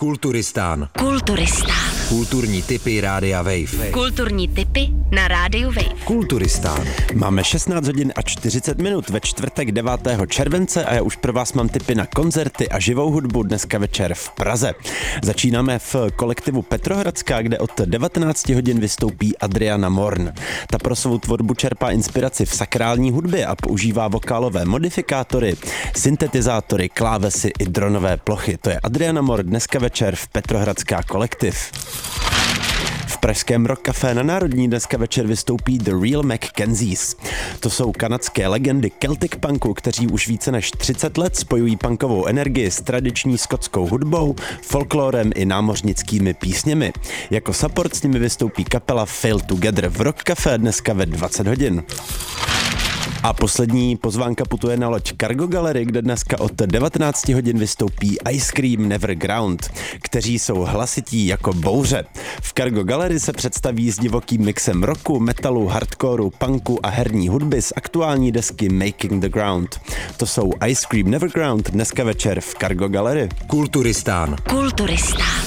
Kulturistán. Kulturistán. Kulturní tipy Rádia Wave. Kulturní tipy na Rádiu Wave. Kulturistán. Máme 16 hodin a 40 minut ve čtvrtek 9. července a já už pro vás mám tipy na koncerty a živou hudbu dneska večer v Praze. Začínáme v kolektivu Petrohradská, kde od 19 hodin vystoupí Adriana Morn. Ta pro svou tvorbu čerpá inspiraci v sakrální hudbě a používá vokálové modifikátory, syntetizátory, klávesy i dronové plochy. To je Adriana Morn dneska večer v Petrohradská kolektiv. V pražském Rock Café na Národní dneska večer vystoupí The Real Mackenzies. To jsou kanadské legendy Celtic punku, kteří už více než 30 let spojují punkovou energii s tradiční skotskou hudbou, folklorem i námořnickými písněmi. Jako support s nimi vystoupí kapela Fail Together v Rock Café dneska ve 20 hodin. A poslední pozvánka putuje na loď Cargo Gallery, kde dneska od 19 hodin vystoupí Ice Cream Neverground, kteří jsou hlasití jako bouře. V Cargo Gallery se představí s divokým mixem rocku, metalu, hardcoreu, punku a herní hudby z aktuální desky Making the Ground. To jsou Ice Cream Neverground dneska večer v Cargo Gallery. Kulturistán. Kulturistán.